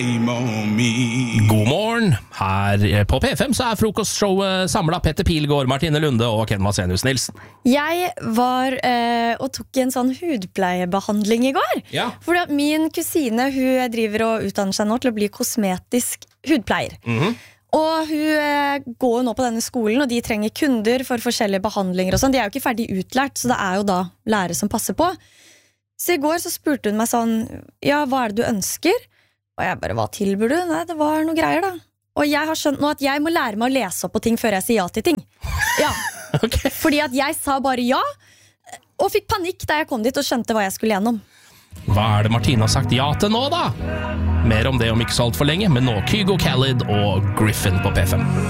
God morgen. Her på P5 så frokostshowet samlet Petter Pilgaard, Martine Lunde og Ken Vasenius Nilsen. Jeg var og tok en sånn hudpleiebehandling i går. Ja. Fordi at min kusine, hun driver og utdanner seg nå til å bli kosmetisk hudpleier. Og hun går nå på denne skolen, og de trenger kunder for forskjellige behandlinger og sånn. De jo ikke ferdig utlært, så det jo da lærere som passer på. Så i går så spurte hun meg sånn, ja, hva det du ønsker? Og jeg bare, hva tilbyr du? Nei, det var noe greier da. Og jeg har skjønt nå at jeg må lære meg å lese opp på ting før jeg sier ja til ting. Ja, Okay. fordi at jeg sa bare ja, og fikk panikk da jeg kom dit og skjønte hva jeg skulle gjennom. Hva det Martine har sagt ja til nå da? Mer om det om ikke så alt for lenge, men nå Kygo Khalid og Griffin på P5.